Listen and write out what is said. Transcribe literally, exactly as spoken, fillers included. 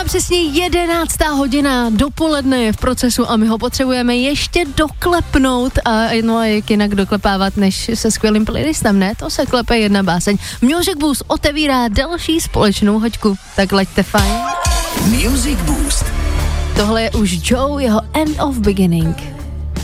Byla přesně jedenáctá hodina, dopoledne je v procesu a my ho potřebujeme ještě doklepnout a no a jak jinak doklepávat, než se skvělým playlistem, ne? To se klepe jedna báseň. Music Boost otevírá další společnou hoďku, tak laďte fajn. Music Boost. Tohle je už Joe, jeho End of Beginning.